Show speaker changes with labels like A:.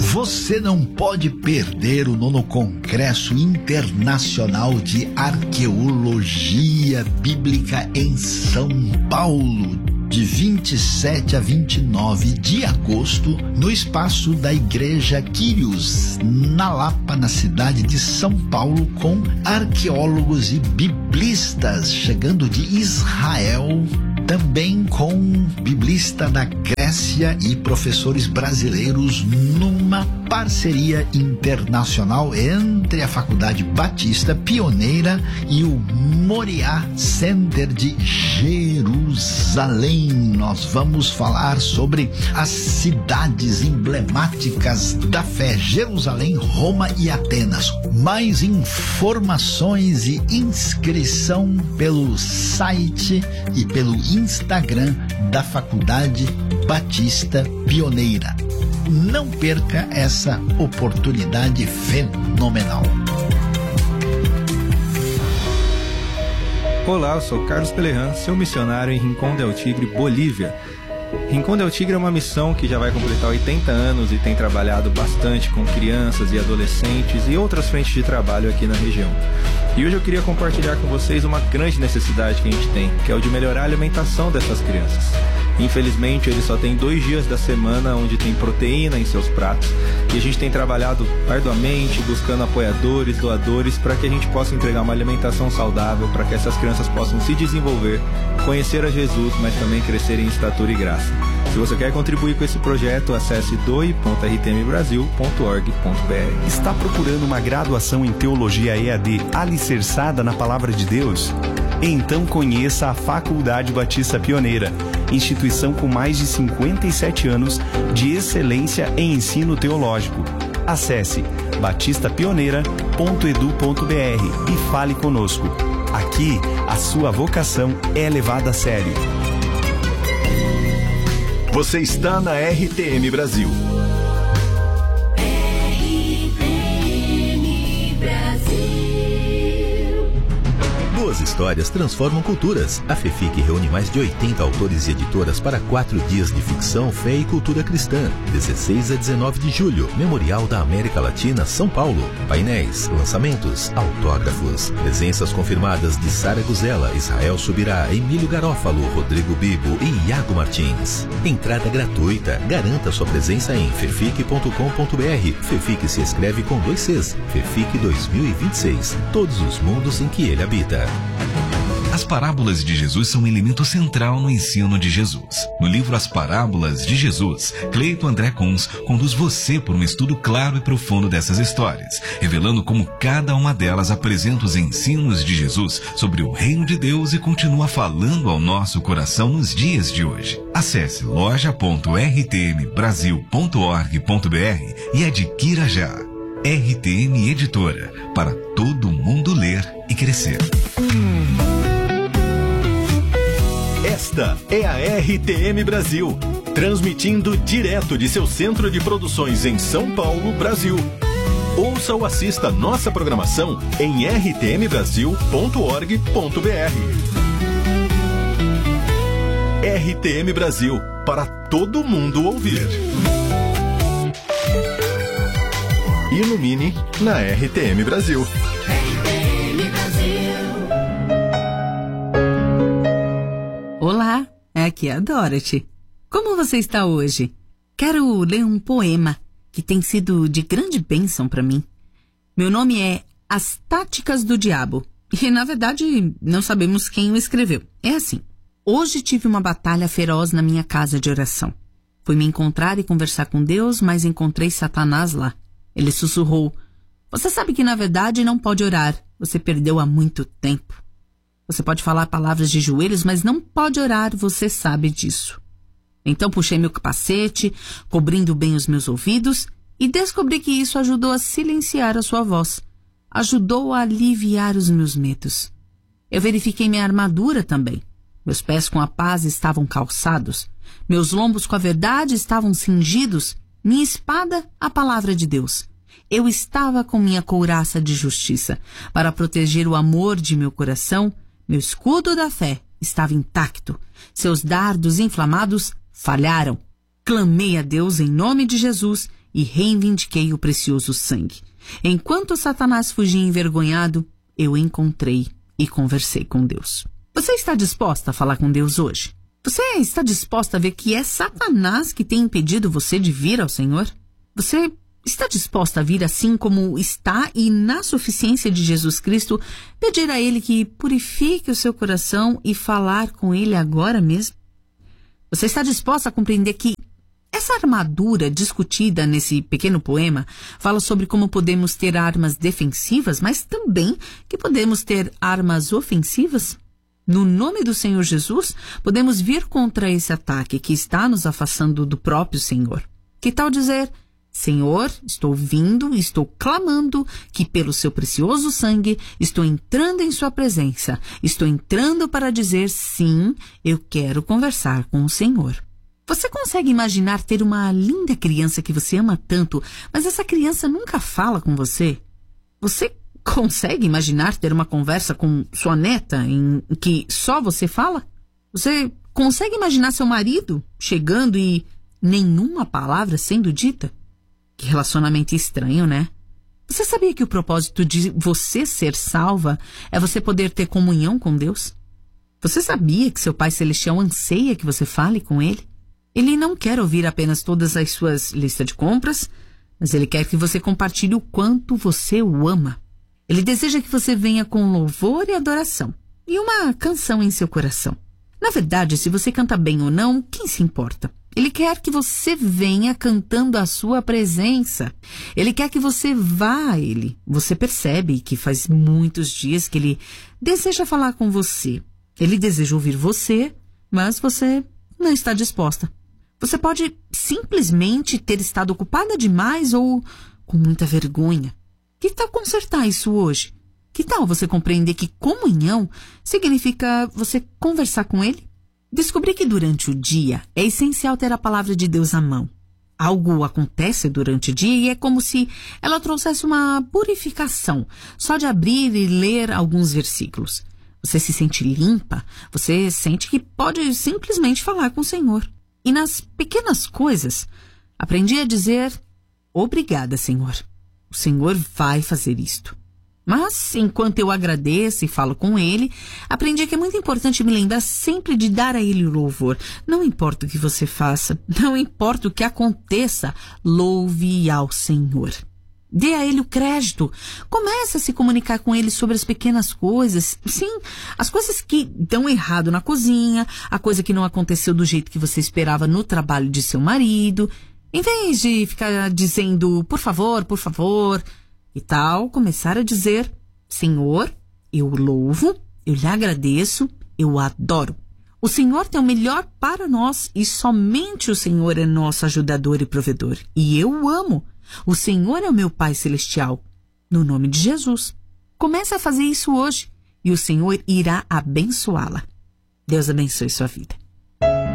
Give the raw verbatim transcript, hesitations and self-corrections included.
A: Você não pode perder o nono Congresso Internacional de Arqueologia Bíblica em São Paulo, de vinte e sete a vinte e nove de agosto, no espaço da Igreja Quírios, na Lapa, na cidade de São Paulo, com arqueólogos e biblistas chegando de Israel, também com biblista da Grécia e professores brasileiros, numa parceria internacional entre a Faculdade Batista Pioneira e o Moriá Center de Jerusalém. Nós vamos falar sobre as cidades emblemáticas da fé: Jerusalém, Roma e Atenas. Mais informações e inscrição pelo site e pelo Instagram da Faculdade Batista Pioneira. Não perca essa oportunidade fenomenal.
B: Olá, eu sou Carlos Pelerran, seu missionário em Rincón del Tigre, Bolívia. Rincón del Tigre é uma missão que já vai completar oitenta anos e tem trabalhado bastante com crianças e adolescentes e outras frentes de trabalho aqui na região. E hoje eu queria compartilhar com vocês uma grande necessidade que a gente tem, que é o de melhorar a alimentação dessas crianças. Infelizmente, eles só têm dois dias da semana onde tem proteína em seus pratos, e a gente tem trabalhado arduamente, buscando apoiadores, doadores, para que a gente possa entregar uma alimentação saudável, para que essas crianças possam se desenvolver, conhecer a Jesus, mas também crescer em estatura e graça. Se você quer contribuir com esse projeto, acesse doe ponto r t m brasil ponto org ponto b r.
C: Está procurando uma graduação em Teologia E A D alicerçada na Palavra de Deus? Então conheça a Faculdade Batista Pioneira, instituição com mais de cinquenta e sete anos de excelência em ensino teológico. Acesse batista pioneira ponto edu ponto b r e fale conosco. Aqui, a sua vocação é levada a sério.
D: Você está na R T M Brasil.
E: Boas histórias transformam culturas. A FEFIC reúne mais de oitenta autores e editoras para quatro dias de ficção, fé e cultura cristã. dezesseis a dezenove de julho, Memorial da América Latina, São Paulo. Painéis, lançamentos, autógrafos. Presenças confirmadas de Sara Guzela, Israel Subirá, Emílio Garófalo, Rodrigo Bibo e Iago Martins. Entrada gratuita. Garanta sua presença em fefic ponto com ponto b r. FEFIC se escreve com dois Cs. FEFIC dois mil e vinte e seis. Todos os mundos em que ele habita.
F: As parábolas de Jesus são um elemento central no ensino de Jesus. No livro As Parábolas de Jesus, Cleito André Kunz conduz você por um estudo claro e profundo dessas histórias, revelando como cada uma delas apresenta os ensinos de Jesus sobre o reino de Deus e continua falando ao nosso coração nos dias de hoje. Acesse loja ponto r t m brasil ponto org ponto b r e adquira já. R T M Editora, para todo mundo ler e crescer.
D: Esta é a R T M Brasil, transmitindo direto de seu centro de produções em São Paulo, Brasil. Ouça ou assista nossa programação em r t m brasil ponto org ponto b r. R T M Brasil, para todo mundo ouvir. Ilumine na R T M Brasil.
G: Olá, aqui é a Dorothy. Como você está hoje? Quero ler um poema que tem sido de grande bênção para mim. Meu nome é As Táticas do Diabo e, na verdade, não sabemos quem o escreveu. É assim: hoje tive uma batalha feroz na minha casa de oração. Fui me encontrar e conversar com Deus, mas encontrei Satanás lá. Ele sussurrou: você sabe que na verdade não pode orar, você perdeu há muito tempo. Você pode falar palavras de joelhos, mas não pode orar, você sabe disso. Então puxei meu capacete, cobrindo bem os meus ouvidos, e descobri que isso ajudou a silenciar a sua voz. Ajudou a aliviar os meus medos. Eu verifiquei minha armadura também. Meus pés com a paz estavam calçados. Meus lombos com a verdade estavam cingidos. Minha espada, a palavra de Deus. Eu estava com minha couraça de justiça para proteger o amor de meu coração. Meu escudo da fé estava intacto. Seus dardos inflamados falharam. Clamei a Deus em nome de Jesus e reivindiquei o precioso sangue. Enquanto Satanás fugia envergonhado, eu encontrei e conversei com Deus. Você está disposta a falar com Deus hoje? Você está disposta a ver que é Satanás que tem impedido você de vir ao Senhor? Você está disposta a vir assim como está e, na suficiência de Jesus Cristo, pedir a Ele que purifique o seu coração e falar com Ele agora mesmo? Você está disposta a compreender que essa armadura discutida nesse pequeno poema fala sobre como podemos ter armas defensivas, mas também que podemos ter armas ofensivas? No nome do Senhor Jesus, podemos vir contra esse ataque que está nos afastando do próprio Senhor. Que tal dizer: Senhor, estou vindo, estou clamando que pelo seu precioso sangue estou entrando em sua presença, estou entrando para dizer sim, eu quero conversar com o Senhor. Você consegue imaginar ter uma linda criança que você ama tanto, mas essa criança nunca fala com você? Você consegue imaginar ter uma conversa com sua neta em que só você fala? Você consegue imaginar seu marido chegando e nenhuma palavra sendo dita? Que relacionamento estranho, né? Você sabia que o propósito de você ser salva é você poder ter comunhão com Deus? Você sabia que seu Pai Celestial anseia que você fale com Ele? Ele não quer ouvir apenas todas as suas listas de compras, mas Ele quer que você compartilhe o quanto você o ama. Ele deseja que você venha com louvor e adoração e uma canção em seu coração. Na verdade, se você canta bem ou não, quem se importa? Ele quer que você venha cantando a sua presença. Ele quer que você vá a Ele. Você percebe que faz muitos dias que Ele deseja falar com você. Ele deseja ouvir você, mas você não está disposta. Você pode simplesmente ter estado ocupada demais ou com muita vergonha. Que tal consertar isso hoje? Que tal você compreender que comunhão significa você conversar com Ele? Descobri que durante o dia é essencial ter a palavra de Deus à mão. Algo acontece durante o dia e é como se ela trouxesse uma purificação, só de abrir e ler alguns versículos. Você se sente limpa, você sente que pode simplesmente falar com o Senhor. E nas pequenas coisas, aprendi a dizer: obrigada, Senhor. O Senhor vai fazer isto. Mas, enquanto eu agradeço e falo com Ele, aprendi que é muito importante me lembrar sempre de dar a Ele o louvor. Não importa o que você faça, não importa o que aconteça, louve ao Senhor. Dê a Ele o crédito. Comece a se comunicar com Ele sobre as pequenas coisas. Sim, as coisas que dão errado na cozinha, a coisa que não aconteceu do jeito que você esperava no trabalho de seu marido. Em vez de ficar dizendo, por favor, por favor, e tal, começar a dizer: Senhor, eu o louvo, eu lhe agradeço, eu o adoro. O Senhor tem o melhor para nós e somente o Senhor é nosso ajudador e provedor. E eu o amo. O Senhor é o meu Pai Celestial. No nome de Jesus. Comece a fazer isso hoje e o Senhor irá abençoá-la. Deus abençoe sua vida.